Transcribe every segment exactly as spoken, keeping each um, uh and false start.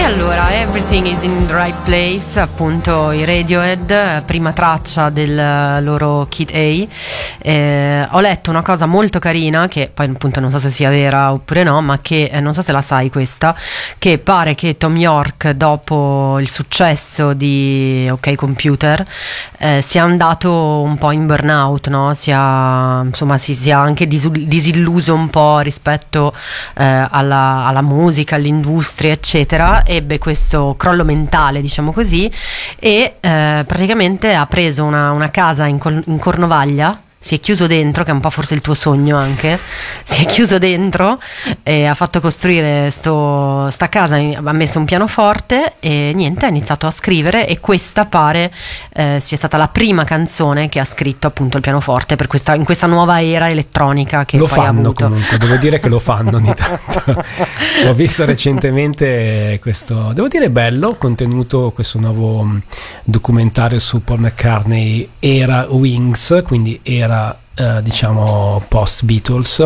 allora, Everything is in the Right Place, appunto i Radiohead, prima traccia del loro Kid A. Eh, ho letto una cosa molto carina, che poi appunto non so se sia vera oppure no, ma che eh, non so se la sai questa, che pare che Tom York, dopo il successo di OK Computer, eh, sia andato un po' in burnout, no? Sia, insomma, si sia anche disul- disilluso un po' rispetto eh, alla, alla musica, all'industria, eccetera. Ebbe questo crollo mentale, diciamo così, e eh, praticamente ha preso una, una casa in, Col- in Cornovaglia, si è chiuso dentro, che è un po' forse il tuo sogno anche, si è chiuso dentro e ha fatto costruire sto, sta casa, ha messo un pianoforte e niente, ha iniziato a scrivere, e questa pare eh, sia stata la prima canzone che ha scritto appunto il pianoforte per questa, in questa nuova era elettronica che lo poi fanno ha avuto. Comunque, devo dire che lo fanno ogni tanto. Ho visto recentemente questo, devo dire bello, contenuto, questo nuovo documentario su Paul McCartney, era Wings, quindi era Uh, diciamo post Beatles,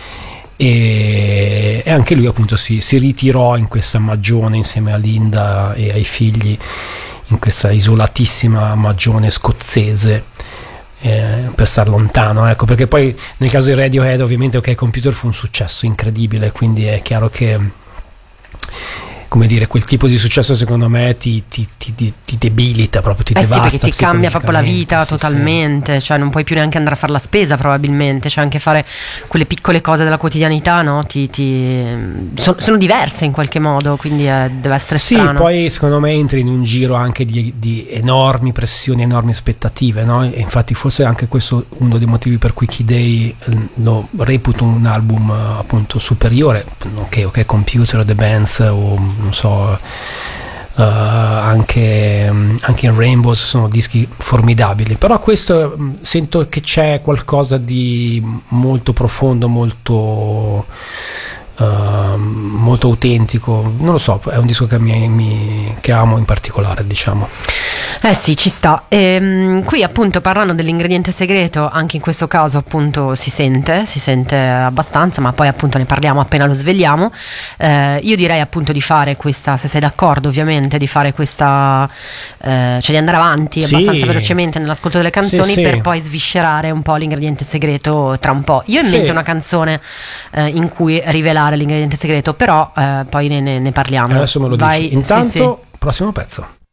e, e anche lui appunto si, si ritirò in questa magione insieme a Linda e ai figli in questa isolatissima magione scozzese, eh, per star lontano, ecco, perché poi nel caso di Radiohead ovviamente OK Computer fu un successo incredibile, quindi è chiaro che, come dire, quel tipo di successo secondo me ti, ti, ti, ti debilita proprio, ti eh devasta, sì, perché ti cambia proprio la vita sì, totalmente, sì. Cioè non puoi più neanche andare a fare la spesa probabilmente, cioè anche fare quelle piccole cose della quotidianità, no? Ti, ti, so, sono diverse in qualche modo, quindi eh, deve essere sì, strano. poi secondo me entri in un giro anche di, di enormi pressioni, enormi aspettative, no? E infatti forse anche questo è uno dei motivi per cui Kid A lo reputo un album appunto superiore, ok, ok, Computer, The Bands o non so, uh, anche, anche in Rainbows sono dischi formidabili, però questo sento che c'è qualcosa di molto profondo, molto Uh, molto autentico, non lo so, è un disco che, mi, mi, che amo in particolare, diciamo. Eh sì, ci sta. E, qui appunto parlando dell'ingrediente segreto, anche in questo caso appunto si sente, si sente abbastanza, ma poi appunto ne parliamo appena lo svegliamo. Eh, io direi appunto di fare questa, se sei d'accordo ovviamente, di fare questa, eh, cioè di andare avanti sì. abbastanza velocemente nell'ascolto delle canzoni, sì, per sì. poi sviscerare un po' l'ingrediente segreto tra un po'. Io ho in sì. mente una canzone eh, in cui rivelare l'ingrediente segreto, però eh, poi ne, ne, ne parliamo. Adesso me lo Vai, dici. Intanto, sì, sì. prossimo pezzo.